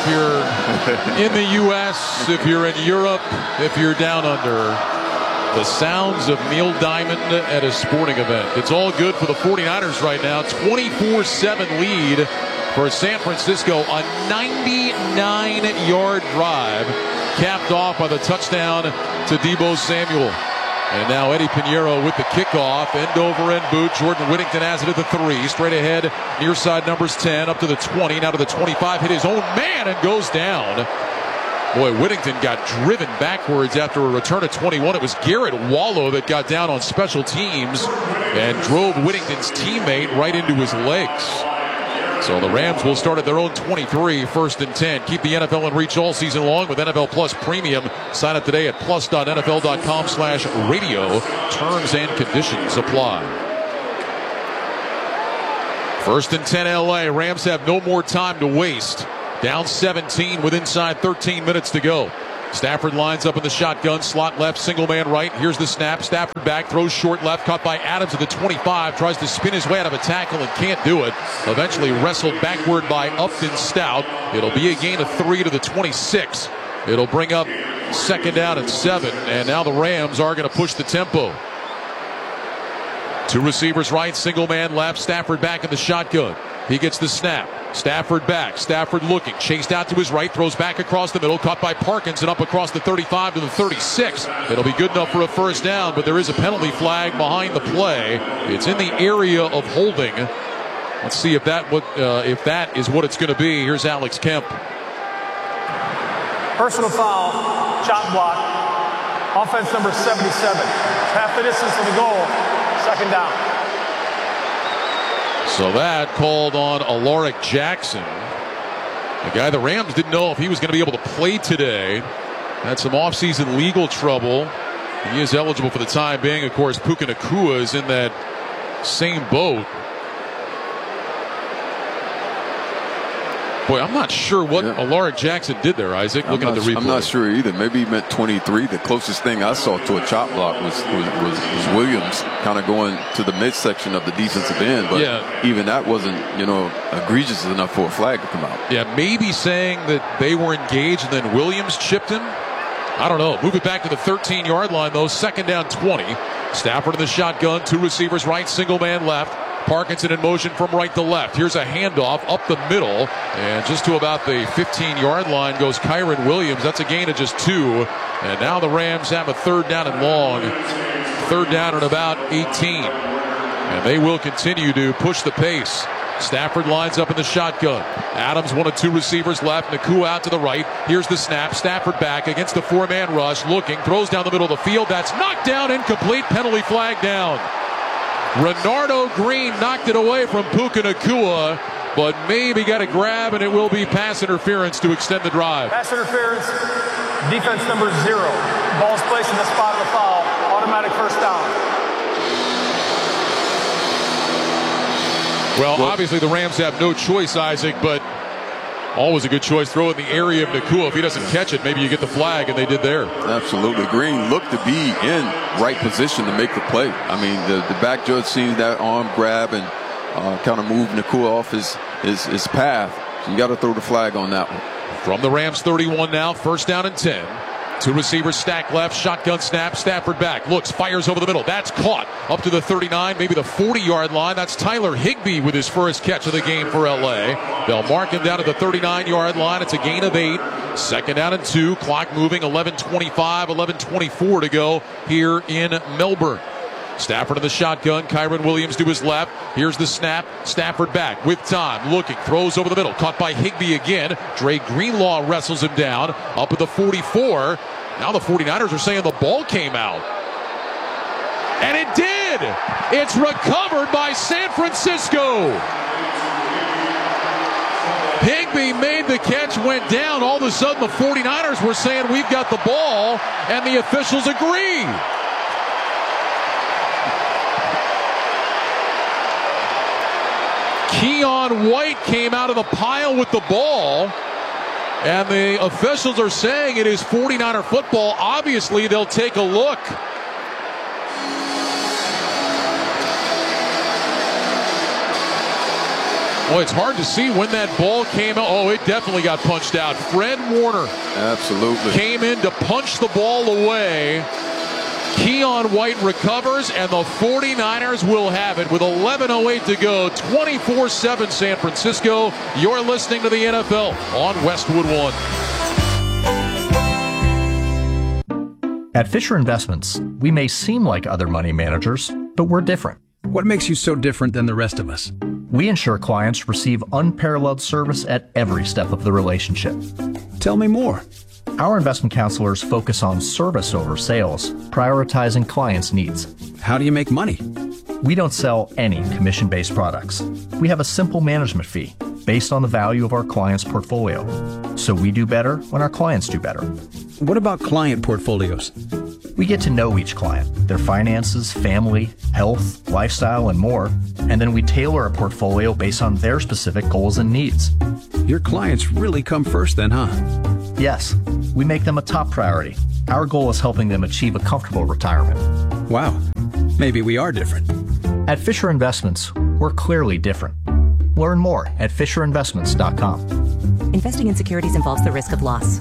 you're in the U.S., if you're in Europe, if you're down under. The sounds of Neil Diamond at a sporting event. It's all good for the 49ers right now. 24-7 lead for San Francisco. A 99-yard drive capped off by the touchdown to Deebo Samuel. And now Eddie Pinheiro with the kickoff. End over end boot. Jordan Whittington has it at the 3. Straight ahead. Near side numbers 10 up to the 20. Now to the 25. Hit his own man and goes down. Boy, Whittington got driven backwards after a return of 21. It was Garrett Wallow that got down on special teams and drove Whittington's teammate right into his legs. So the Rams will start at their own 23, 1st and 10. Keep the NFL in reach all season long with NFL Plus Premium. Sign up today at plus.nfl.com/radio. Terms and conditions apply. 1st and 10 LA. Rams have no more time to waste. Down 17 with inside 13 minutes to go. Stafford lines up in the shotgun, slot left, single man right. Here's the snap. Stafford back, throws short left, caught by Adams at the 25. Tries to spin his way out of a tackle and can't do it. Eventually wrestled backward by Upton Stout. It'll be a gain of 3 to the 26. It'll bring up 2nd down and 7. And now the Rams are going to push the tempo. 2 receivers right, single man left. Stafford back in the shotgun. He gets the snap. Stafford back. Stafford looking. Chased out to his right. Throws back across the middle. Caught by Parkins and up across the 35 to the 36. It'll be good enough for a 1st down, but there is a penalty flag behind the play. It's in the area of holding. Let's see if that is what it's going to be. Here's Alex Kemp. Personal foul. Chop block. Offense number 77. Half the distance to the goal. 2nd down. So that called on Alaric Jackson, a guy the Rams didn't know if he was going to be able to play today. Had some offseason legal trouble. He is eligible for the time being. Of course, Puka Nacua is in that same boat. Boy, I'm not sure what Alaric Jackson did there, Isaac, looking at the replay. I'm not sure either. Maybe he meant 23. The closest thing I saw to a chop block was Williams kind of going to the midsection of the defensive end. But even that wasn't, egregious enough for a flag to come out. Yeah, maybe saying that they were engaged and then Williams chipped him. I don't know. Move it back to the 13-yard line, though. 2nd down 20. Stafford in the shotgun. 2 receivers right, single man left. Parkinson in motion from right to left. Here's a handoff up the middle. And just to about the 15-yard line goes Kyren Williams. That's a gain of just 2. And now the Rams have a 3rd down and long. 3rd down and about 18. And they will continue to push the pace. Stafford lines up in the shotgun. Adams, 1 of 2 receivers left. Nacua out to the right. Here's the snap. Stafford back against the 4-man rush. Looking. Throws down the middle of the field. That's knocked down. Incomplete. Penalty flag down. Renardo Green knocked it away from Puka Nacua, but maybe got a grab, and it will be pass interference to extend the drive. Pass interference, defense number 0. Ball's placed in the spot of the foul. Automatic 1st down. Well, obviously the Rams have no choice, Isaac, but always a good choice. Throw in the area of Nacua. If he doesn't catch it, maybe you get the flag, and they did there. Absolutely. Green looked to be in right position to make the play. I mean, the back judge seen that arm grab and kind of move Nacua off his path. So you got to throw the flag on that one. From the Rams 31 now, 1st down and 10. 2 receivers stack left, shotgun snap, Stafford back, looks, fires over the middle. That's caught up to the 39, maybe the 40-yard line. That's Tyler Higbee with his 1st catch of the game for LA. They'll mark him down to the 39-yard line. It's a gain of 8. 2nd down and 2. Clock moving, 11:25, 11:24 to go here in Melbourne. Stafford in the shotgun. Kyren Williams to his left. Here's the snap. Stafford back with time. Looking. Throws over the middle. Caught by Higbee again. Dre Greenlaw wrestles him down. Up at the 44. Now the 49ers are saying the ball came out. And it did. It's recovered by San Francisco. Higbee made the catch, went down. All of a sudden the 49ers were saying we've got the ball. And the officials agree. Keon White came out of the pile with the ball, and the officials are saying it is 49er football. Obviously, they'll take a look. Well, it's hard to see when that ball came out. Oh, it definitely got punched out. Fred Warner absolutely came in to punch the ball away. Keon White recovers, and the 49ers will have it with 11:08 to go. 24-7 San Francisco. You're listening to the NFL on Westwood One. At Fisher Investments, we may seem like other money managers, but we're different. What makes you so different than the rest of us? We ensure clients receive unparalleled service at every step of the relationship. Tell me more. Our investment counselors focus on service over sales, prioritizing clients' needs. How do you make money? We don't sell any commission-based products. We have a simple management fee based on the value of our client's portfolio. So we do better when our clients do better. What about client portfolios? We get to know each client, their finances, family, health, lifestyle, and more, and then we tailor a portfolio based on their specific goals and needs. Your clients really come first then, huh? Yes, we make them a top priority. Our goal is helping them achieve a comfortable retirement. Wow, maybe we are different. At Fisher Investments, we're clearly different. Learn more at FisherInvestments.com. Investing in securities involves the risk of loss.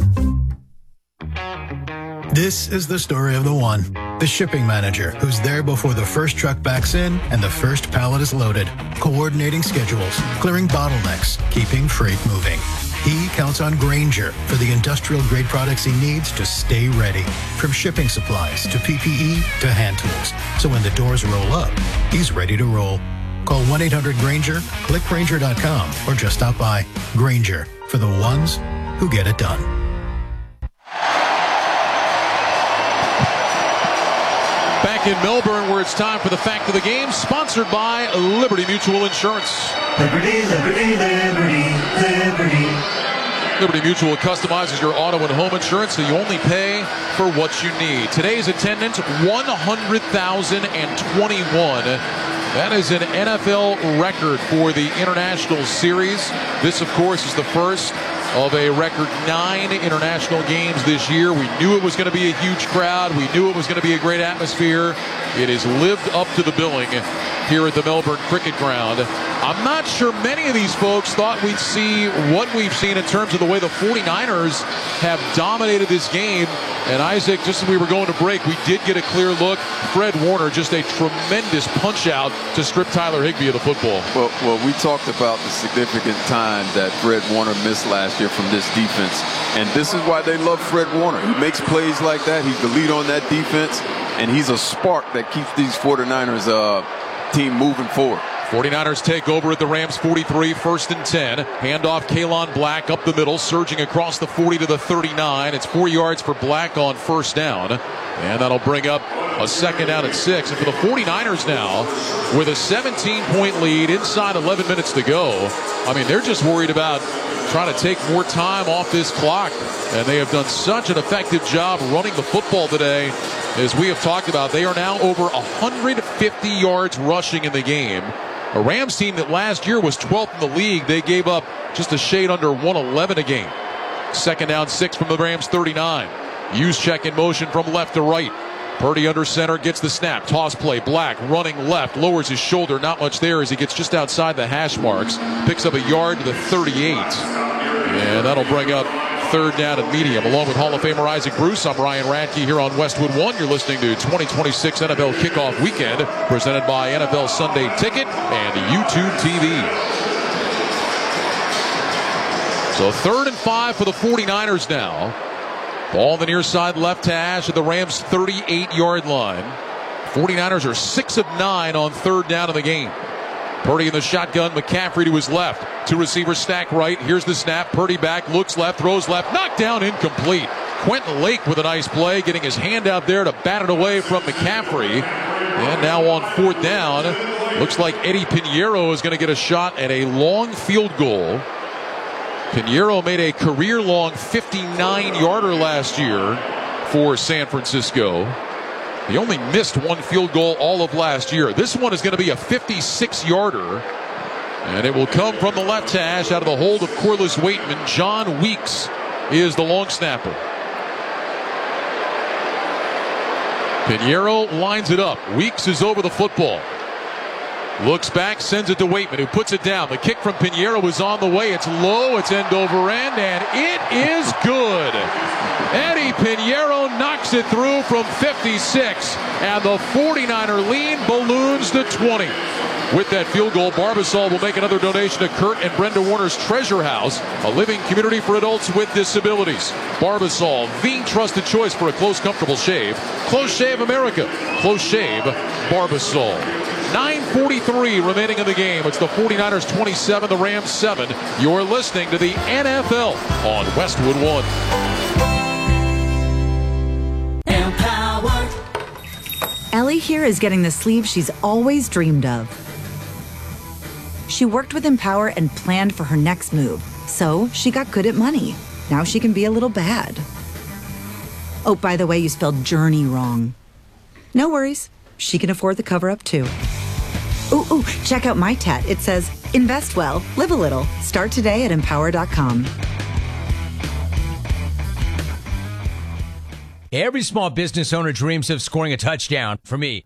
This is the story of the one, the shipping manager who's there before the first truck backs in and the first pallet is loaded, coordinating schedules, clearing bottlenecks, keeping freight moving. He counts on Grainger for the industrial-grade products he needs to stay ready, from shipping supplies to PPE to hand tools. So when the doors roll up, he's ready to roll. Call 1-800-GRAINGER, click Grainger.com, or just stop by. Grainger, for the ones who get it done. Back in Melbourne, where it's time for the fact of the game, sponsored by Liberty Mutual Insurance. Liberty, liberty, liberty, liberty. Liberty Mutual customizes your auto and home insurance so you only pay for what you need. Today's attendance, 100,021. That is an NFL record for the International Series. This, of course, is the first of a record 9 international games this year. We knew it was going to be a huge crowd. We knew it was going to be a great atmosphere. It has lived up to the billing here at the Melbourne Cricket Ground. I'm not sure many of these folks thought we'd see what we've seen in terms of the way the 49ers have dominated this game. And Isaac, just as we were going to break, we did get a clear look. Fred Warner, just a tremendous punch out to strip Tyler Higbee of the football. Well, we talked about the significant time that Fred Warner missed last year from this defense. And this is why they love Fred Warner. He makes plays like that. He's the lead on that defense. And he's a spark that keeps these 49ers team moving forward. 49ers take over at the Rams 43, 1st and 10. Handoff Kalon Black up the middle, surging across the 40 to the 39. It's 4 yards for Black on first down. And that'll bring up a second down at 6. And for the 49ers now, with a 17-point lead inside 11 minutes to go, I mean, they're just worried about trying to take more time off this clock. And they have done such an effective job running the football today. As we have talked about, they are now over 150 yards rushing in the game. A Rams team that last year was 12th in the league. They gave up just a shade under 111 a game. Second down 6 from the Rams 39. Juszczyk in motion from left to right. Purdy under center, gets the snap. Toss play. Black running left. Lowers his shoulder. Not much there as he gets just outside the hash marks. Picks up a yard to the 38. And that'll bring up third down and medium. Along with Hall of Famer Isaac Bruce, I'm Ryan Radke here on Westwood One. You're listening to 2026 NFL Kickoff Weekend, presented by NFL Sunday Ticket and YouTube TV. So 3rd and 5 for the 49ers now. Ball on the near side left hash at the Rams' 38-yard line. 49ers are 6 of 9 on third down in the game. Purdy in the shotgun, McCaffrey to his left. 2 receivers stack right. Here's the snap. Purdy back, looks left, throws left. Knocked down, incomplete. Quentin Lake with a nice play, getting his hand out there to bat it away from McCaffrey. And now on 4th down, looks like Eddie Pinheiro is going to get a shot at a long field goal. Pinheiro made a career-long 59-yarder last year for San Francisco. He only missed 1 field goal all of last year. This one is going to be a 56-yarder. And it will come from the left hash out of the hold of Corliss Waitman. John Weeks is the long snapper. Pinheiro lines it up. Weeks is over the football. Looks back, sends it to Waitman, who puts it down. The kick from Pinheiro is on the way. It's low, it's end over end, and it is good. Eddie Pinheiro knocks it through from 56, and the 49er lead balloons to 20. With that field goal, Barbasol will make another donation to Kurt and Brenda Warner's Treasure House, a living community for adults with disabilities. Barbasol, the trusted choice for a close, comfortable shave. Close Shave America. Close Shave Barbasol. 9:43 remaining in the game. It's the 49ers 27, the Rams 7. You're listening to the NFL on Westwood One. Empower. Ellie here is getting the sleeve she's always dreamed of. She worked with Empower and planned for her next move, so she got good at money. Now she can be a little bad. Oh, by the way, you spelled journey wrong. No worries. She can afford the cover-up, too. Ooh, check out my tat. It says, invest well, live a little. Start today at Empower.com. Every small business owner dreams of scoring a touchdown. For me,